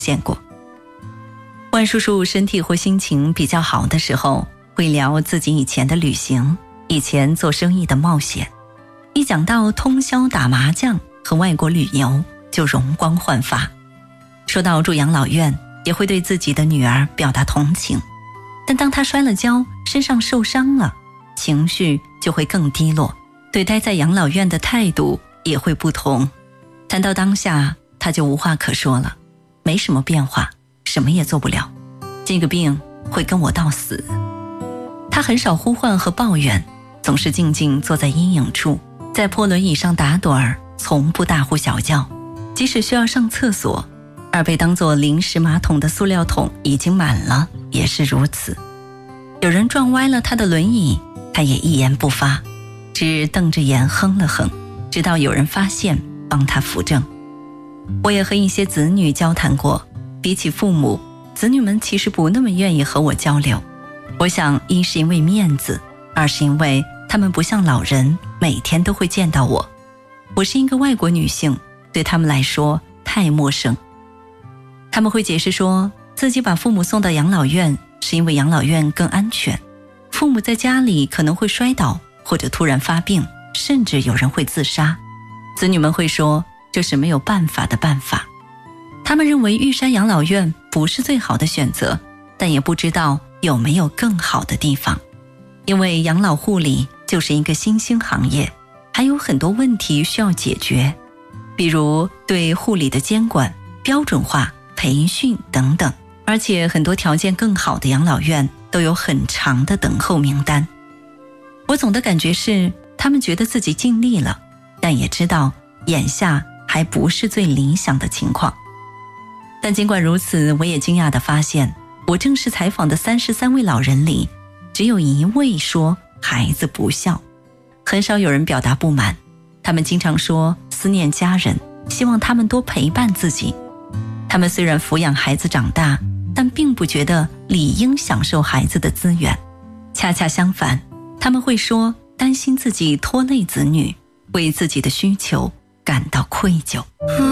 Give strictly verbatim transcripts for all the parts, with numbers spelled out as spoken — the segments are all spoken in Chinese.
见过。万叔叔身体或心情比较好的时候，会聊自己以前的旅行，以前做生意的冒险。一讲到通宵打麻将和外国旅游，就容光焕发。说到住养老院，也会对自己的女儿表达同情。但当她摔了跤，身上受伤了，情绪就会更低落，对待在养老院的态度也会不同。谈到当下，她就无话可说了，没什么变化，什么也做不了，这个病会跟我到死。她很少呼唤和抱怨，总是静静坐在阴影处，在破轮椅上打盹儿，从不大呼小叫。即使需要上厕所，而被当作临时马桶的塑料桶已经满了，也是如此。有人撞歪了他的轮椅，他也一言不发，只瞪着眼哼了哼，直到有人发现帮他扶正。我也和一些子女交谈过，比起父母，子女们其实不那么愿意和我交流。我想一是因为面子，二是因为他们不像老人每天都会见到我。我是一个外国女性，对他们来说太陌生。他们会解释说，自己把父母送到养老院是因为养老院更安全，父母在家里可能会摔倒或者突然发病，甚至有人会自杀。子女们会说，这是没有办法的办法。他们认为玉山养老院不是最好的选择，但也不知道有没有更好的地方。因为养老护理就是一个新兴行业，还有很多问题需要解决，比如对护理的监管、标准化、培训等等。而且很多条件更好的养老院都有很长的等候名单。我总的感觉是，他们觉得自己尽力了，但也知道眼下还不是最理想的情况。但尽管如此，我也惊讶地发现，我正式采访的三十三位老人里，只有一位说孩子不孝，很少有人表达不满。他们经常说思念家人，希望他们多陪伴自己。他们虽然抚养孩子长大，但并不觉得理应享受孩子的资源。恰恰相反，他们会说担心自己拖累子女，为自己的需求感到愧疚。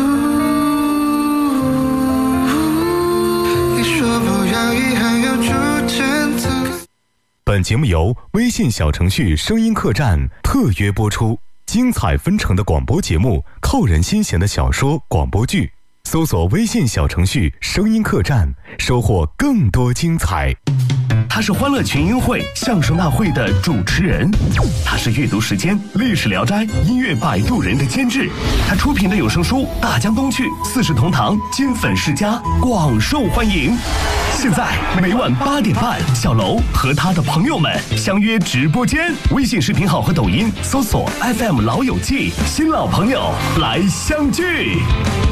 本节目由微信小程序声音客栈特约播出，精彩纷呈的广播节目，扣人心弦的小说广播剧，搜索微信小程序声音客栈，收获更多精彩。 他是欢乐群英会相声大会的主持人，他是阅读时间历史聊斋音乐摆渡人的监制，他出品的有声书《大江东去》四世同堂金粉世家广受欢迎。现在每晚八点半，小楼和他的朋友们相约直播间，微信视频号和抖音搜索 F M 老友记，新老朋友来相聚。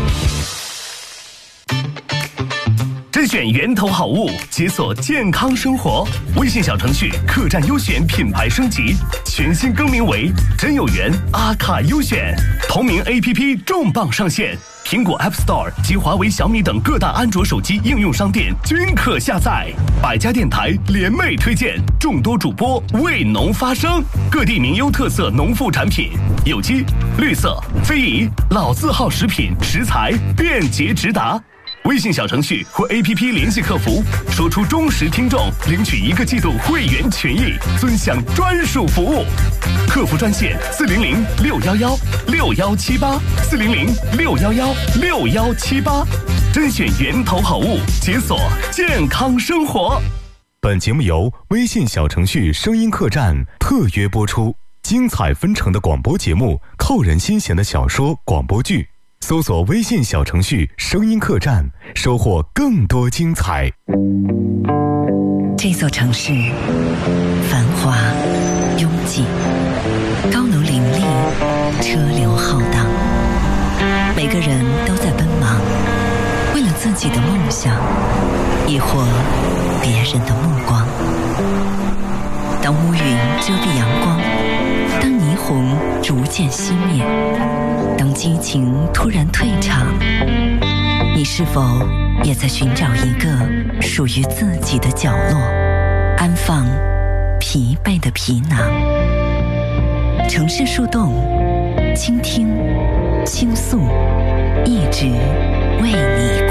甄选源头好物，解锁健康生活。微信小程序客栈优选品牌升级，全新更名为真有缘阿卡优选，同名 A P P 重磅上线，苹果 App Store 及华为、小米等各大安卓手机应用商店均可下载。百家电台联袂推荐，众多主播为农发声，各地名优特色农副产品，有机、绿色、非遗、老字号食品食材便捷直达。微信小程序或 A P P 联系客服，说出忠实听众，领取一个季度会员权益，尊享专属服务。客服专线四零零六幺幺六幺七八四零零六幺幺六幺七八，甄选源头好物，解锁健康生活。 本节目由微信小程序声音客栈特约播出，精彩纷呈的广播节目，扣人心弦的小说广播剧。搜索微信小程序声音客栈，收获更多精彩。 这座城市繁华拥挤，高楼林立，车流浩荡，每个人都在奔忙，为了自己的梦想，亦或别人的目光。当乌云遮蔽阳光，当霓虹逐渐熄灭，当激情突然退场，你是否也在寻找一个属于自己的角落，安放疲惫的皮囊？城市树洞，倾听，倾诉，一直为你